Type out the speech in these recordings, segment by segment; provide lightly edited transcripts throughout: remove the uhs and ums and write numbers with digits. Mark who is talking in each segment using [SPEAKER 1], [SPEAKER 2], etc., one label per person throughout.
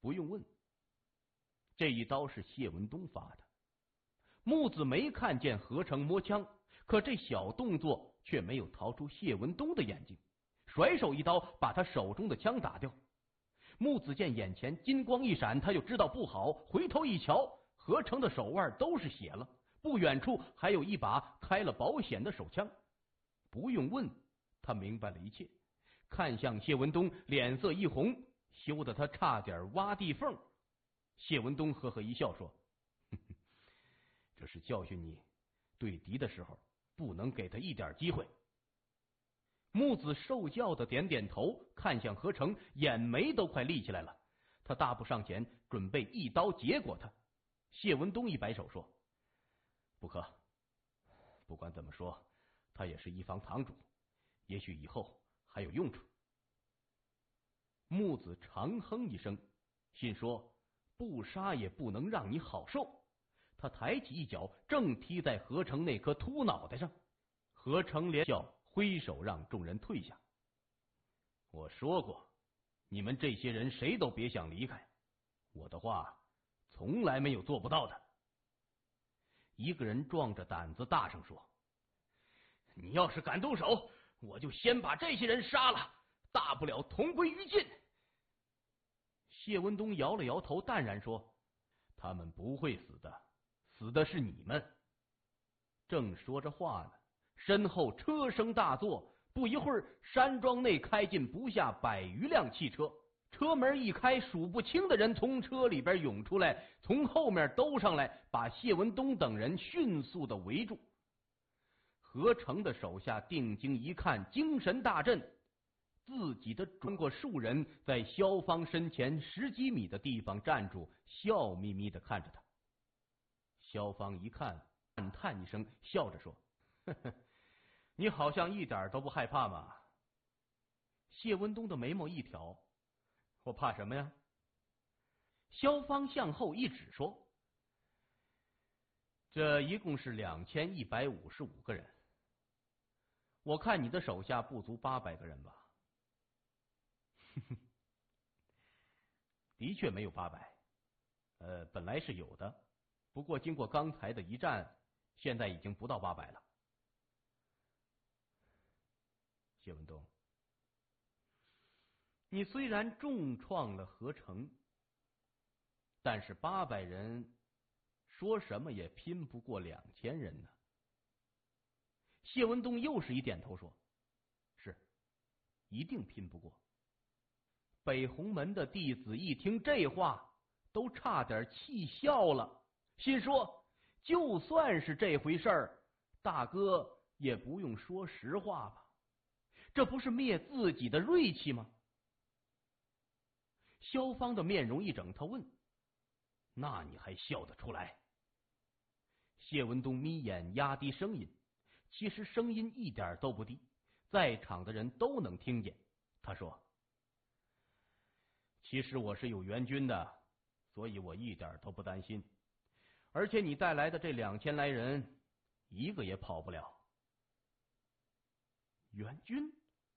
[SPEAKER 1] 不用问，这一刀是谢文东发的。木子没看见何成摸枪，可这小动作却没有逃出谢文东的眼睛，甩手一刀把他手中的枪打掉。木子见眼前金光一闪，他就知道不好，回头一瞧，何成的手腕都是血了，不远处还有一把开了保险的手枪。不用问，他明白了一切，看向谢文东，脸色一红，羞得他差点挖地缝。谢文东呵呵一笑说：“呵呵，这是教训你，对敌的时候不能给他一点机会。”木子受教的点点头，看向何成，眼眉都快立起来了。他大步上前，准备一刀结果他。谢文东一摆手说：“不可，不管怎么说，他也是一方堂主，也许以后还有用处。”木子长哼一声，心说不杀也不能让你好受。他抬起一脚，正踢在何成那颗秃脑袋上。何成连笑，挥手让众人退下。我说过，你们这些人谁都别想离开，我的话从来没有做不到的。一个人壮着胆子大声说：“你要是敢动手，我就先把这些人杀了，大不了同归于尽。”谢文东摇了摇头，淡然说：“他们不会死的，死的是你们。”正说着话呢，身后车声大作，不一会儿，山庄内开进不下100余辆汽车。车门一开，数不清的人从车里边涌出来，从后面兜上来，把谢文东等人迅速的围住。何成的手下定睛一看，精神大振，自己的中过数人在萧芳身前10几米的地方站住，笑眯眯的看着他。萧芳一看，暗叹一声，笑着说：“呵呵，你好像一点都不害怕嘛。”谢文东的眉毛一挑：“我怕什么呀？”萧芳向后一指说：“这一共是2155个人，我看你的手下不足800个人吧？”的确没有800，本来是有的，不过经过刚才的一战，现在已经不到800了。谢文东，你虽然重创了何成，但是800人说什么也拼不过2000人呢。谢文东又是一点头说：“是，一定拼不过。”北红门的弟子一听这话，都差点气笑了，心说就算是这回事儿，大哥也不用说实话吧，这不是灭自己的锐气吗？萧芳的面容一整，他问：“那你还笑得出来？”谢文东眯眼压低声音，其实声音一点都不低，在场的人都能听见。他说：“其实我是有援军的，所以我一点都不担心。而且你带来的这2000来人，一个也跑不了。”援军？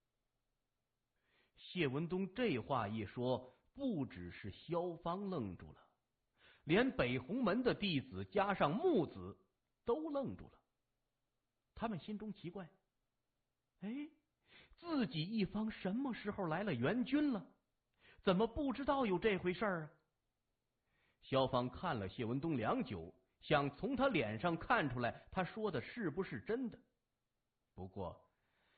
[SPEAKER 1] 谢文东这话一说，不只是萧芳愣住了，连北红门的弟子加上木子都愣住了。他们心中奇怪，自己一方什么时候来了援军了？怎么不知道有这回事啊？萧芳看了谢文东良久，想从他脸上看出来他说的是不是真的。不过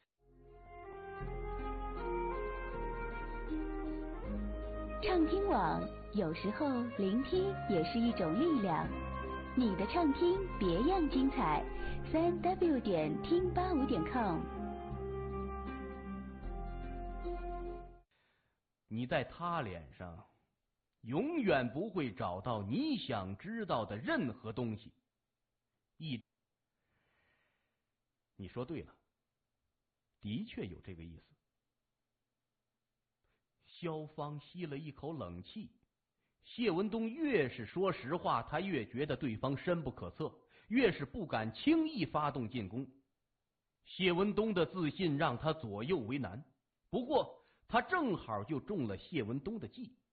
[SPEAKER 2] 畅听网，有时候聆听也是一种力量。你的畅听别样精彩，3w 点听85点com。
[SPEAKER 1] 你在他脸上永远不会找到你想知道的任何东西。你说对了，的确有这个意思。萧芳吸了一口冷气，谢文东越是说实话，他越觉得对方深不可测，越是不敢轻易发动进攻。谢文东的自信让他左右为难，不过他正好就中了谢文东的计。